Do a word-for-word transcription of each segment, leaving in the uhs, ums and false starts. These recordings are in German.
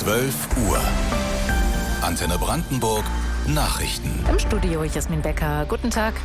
zwölf Uhr. Antenne Brandenburg Nachrichten. Im Studio Jasmin Becker. Guten Tag.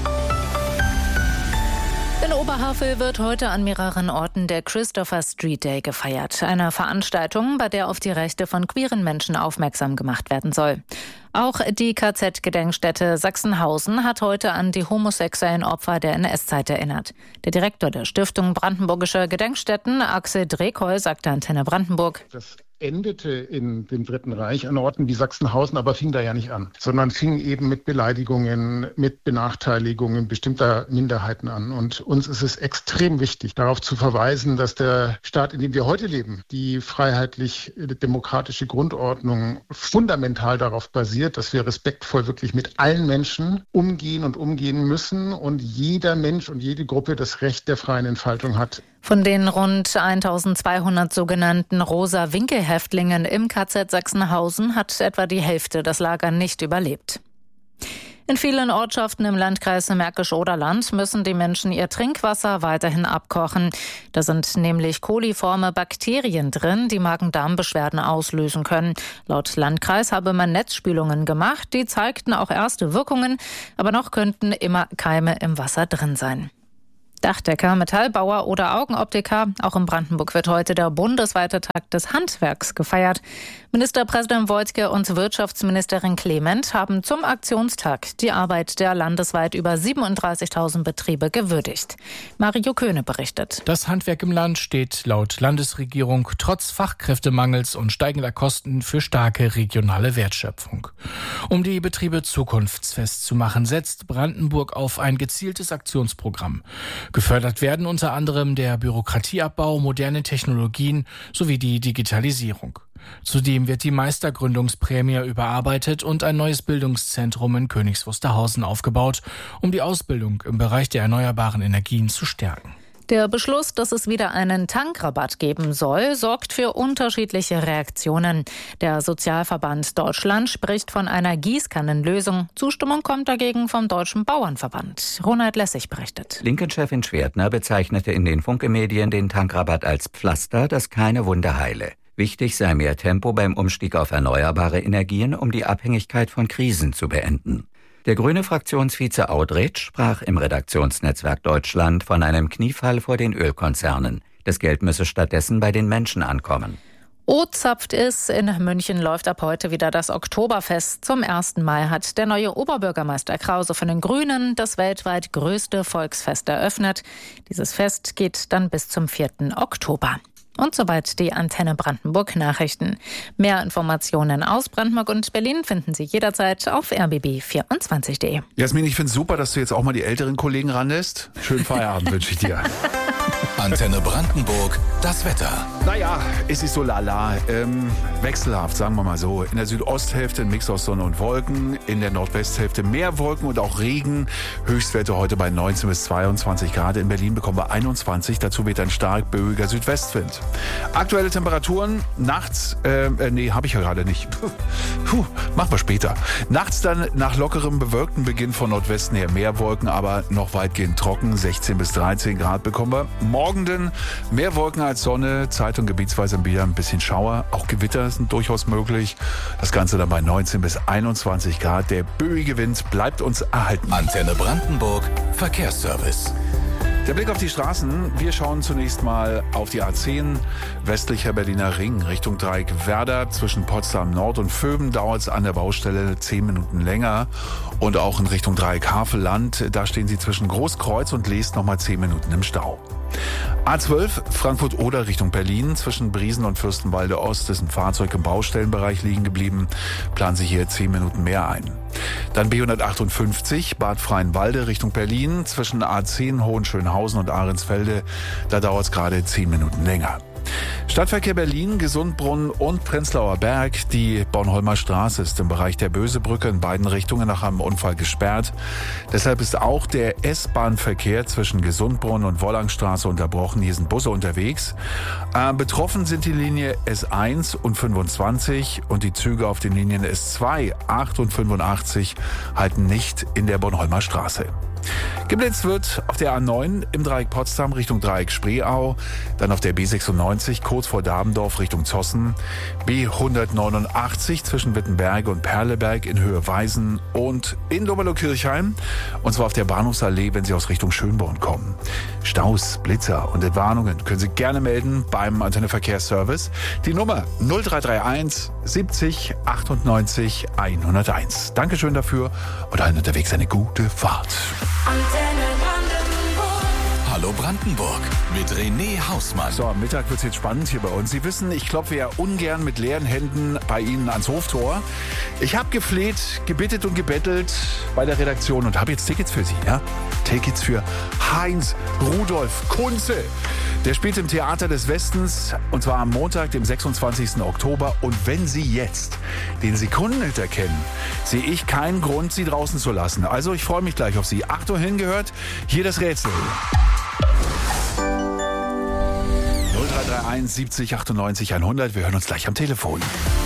In Oberhavel wird heute an mehreren Orten der Christopher Street Day gefeiert. Eine Veranstaltung, bei der auf die Rechte von queeren Menschen aufmerksam gemacht werden soll. Auch die K Z-Gedenkstätte Sachsenhausen hat heute an die homosexuellen Opfer der N S-Zeit erinnert. Der Direktor der Stiftung Brandenburgische Gedenkstätten, Axel Drekoll, sagte Antenne Brandenburg: Das endete in dem Dritten Reich an Orten wie Sachsenhausen, aber fing da ja nicht an, sondern fing eben mit Beleidigungen, mit Benachteiligungen bestimmter Minderheiten an. Und uns ist es extrem wichtig, darauf zu verweisen, dass der Staat, in dem wir heute leben, die freiheitlich-demokratische Grundordnung fundamental darauf basiert, dass wir respektvoll wirklich mit allen Menschen umgehen und umgehen müssen und jeder Mensch und jede Gruppe das Recht der freien Entfaltung hat. Von den rund eintausendzweihundert sogenannten Rosa-Winkel-Häftlingen im K Z Sachsenhausen hat etwa die Hälfte das Lager nicht überlebt. In vielen Ortschaften im Landkreis Märkisch-Oderland müssen die Menschen ihr Trinkwasser weiterhin abkochen. Da sind nämlich koliforme Bakterien drin, die Magen-Darm-Beschwerden auslösen können. Laut Landkreis habe man Netzspülungen gemacht, die zeigten auch erste Wirkungen, aber noch könnten immer Keime im Wasser drin sein. Dachdecker, Metallbauer oder Augenoptiker. Auch in Brandenburg wird heute der bundesweite Tag des Handwerks gefeiert. Ministerpräsident Woidke und Wirtschaftsministerin Clement haben zum Aktionstag die Arbeit der landesweit über siebenunddreißigtausend Betriebe gewürdigt. Mario Köhne berichtet. Das Handwerk im Land steht laut Landesregierung trotz Fachkräftemangels und steigender Kosten für starke regionale Wertschöpfung. Um die Betriebe zukunftsfest zu machen, setzt Brandenburg auf ein gezieltes Aktionsprogramm. Gefördert werden unter anderem der Bürokratieabbau, moderne Technologien sowie die Digitalisierung. Zudem wird die Meistergründungsprämie überarbeitet und ein neues Bildungszentrum in Königs Wusterhausen aufgebaut, um die Ausbildung im Bereich der erneuerbaren Energien zu stärken. Der Beschluss, dass es wieder einen Tankrabatt geben soll, sorgt für unterschiedliche Reaktionen. Der Sozialverband Deutschland spricht von einer Gießkannenlösung. Zustimmung kommt dagegen vom Deutschen Bauernverband. Ronald Lessig berichtet. Linken-Chefin Schwertner bezeichnete in den Funke-Medien den Tankrabatt als Pflaster, das keine Wunde heile. Wichtig sei mehr Tempo beim Umstieg auf erneuerbare Energien, um die Abhängigkeit von Krisen zu beenden. Der grüne Fraktionsvize Audretsch sprach im Redaktionsnetzwerk Deutschland von einem Kniefall vor den Ölkonzernen. Das Geld müsse stattdessen bei den Menschen ankommen. O zapft es. In München läuft ab heute wieder das Oktoberfest. Zum ersten Mal hat der neue Oberbürgermeister Krause von den Grünen das weltweit größte Volksfest eröffnet. Dieses Fest geht dann bis zum vierten Oktober. Und soweit die Antenne Brandenburg Nachrichten. Mehr Informationen aus Brandenburg und Berlin finden Sie jederzeit auf r b b vierundzwanzig punkt de. Jasmin, ich finde es super, dass du jetzt auch mal die älteren Kollegen ranlässt. Schönen Feierabend wünsche ich dir. Antenne Brandenburg, das Wetter. Naja, es ist so lala, ähm, wechselhaft, sagen wir mal so. In der Südosthälfte ein Mix aus Sonne und Wolken, in der Nordwesthälfte mehr Wolken und auch Regen. Höchstwerte heute bei neunzehn bis zweiundzwanzig Grad. In Berlin bekommen wir einundzwanzig, dazu weht ein stark böiger Südwestwind. Aktuelle Temperaturen, nachts, äh, nee, habe ich ja gerade nicht. Puh, machen wir später. Nachts dann nach lockerem bewölkten Beginn von Nordwesten her mehr Wolken, aber noch weitgehend trocken, sechzehn bis dreizehn Grad bekommen wir. Morgen dann mehr Wolken als Sonne, Zeit- und gebietsweise wieder ein bisschen Schauer. Auch Gewitter sind durchaus möglich. Das Ganze dann bei neunzehn bis einundzwanzig Grad. Der böige Wind bleibt uns erhalten. Antenne Brandenburg, Verkehrsservice. Der Blick auf die Straßen. Wir schauen zunächst mal auf die A zehn, westlicher Berliner Ring, Richtung Dreieck Werder. Zwischen Potsdam Nord und Vöben dauert es an der Baustelle zehn Minuten länger. Und auch in Richtung Dreieck Havelland, da stehen Sie zwischen Großkreuz und Leest nochmal zehn Minuten im Stau. A zwölf, Frankfurt-Oder Richtung Berlin. Zwischen Briesen und Fürstenwalde Ost ist ein Fahrzeug im Baustellenbereich liegen geblieben. Planen Sie hier zehn Minuten mehr ein. Dann B hundertachtundfünfzig, Bad Freienwalde Richtung Berlin. Zwischen A zehn, Hohenschönhausen und Ahrensfelde. Da dauert es gerade zehn Minuten länger. Stadtverkehr Berlin, Gesundbrunnen und Prenzlauer Berg. Die Bornholmer Straße ist im Bereich der Bösebrücke in beiden Richtungen nach einem Unfall gesperrt. Deshalb ist auch der S-Bahn-Verkehr zwischen Gesundbrunnen und Wollangstraße unterbrochen. Hier sind Busse unterwegs. Äh, betroffen sind die Linie S eins und fünfundzwanzig und die Züge auf den Linien S zwei, acht und fünfundachtzig halten nicht in der Bornholmer Straße. Geblitzt wird auf der A neun im Dreieck Potsdam Richtung Dreieck Spreeau, dann auf der B sechsundneunzig kurz vor Dabendorf Richtung Zossen, B hundertneunundachtzig zwischen Wittenberge und Perleberg in Höhe Weisen und in Doberlo-Kirchheim, und zwar auf der Bahnhofsallee, wenn Sie aus Richtung Schönborn kommen. Staus, Blitzer und Entwarnungen können Sie gerne melden beim Antenne Verkehrsservice. Die Nummer null drei drei eins siebzig achtundneunzig hunderteins. Dankeschön dafür und allen unterwegs eine gute Fahrt. Antenne Brandenburg. Hallo Brandenburg mit René Hausmann. So, am Mittag wird es jetzt spannend hier bei uns. Sie wissen, ich klopfe ja ungern mit leeren Händen bei Ihnen ans Hoftor. Ich habe gefleht, gebittet und gebettelt bei der Redaktion und habe jetzt Tickets für Sie. Ja? Tickets für Heinz Rudolf Kunze. Der spielt im Theater des Westens und zwar am Montag, dem sechsundzwanzigsten Oktober. Und wenn Sie jetzt den Sekundenhit erkennen, sehe ich keinen Grund, Sie draußen zu lassen. Also ich freue mich gleich auf Sie. Achtung, hingehört, hier das Rätsel. null drei drei eins siebzig achtundneunzig hundert. Wir hören uns gleich am Telefon.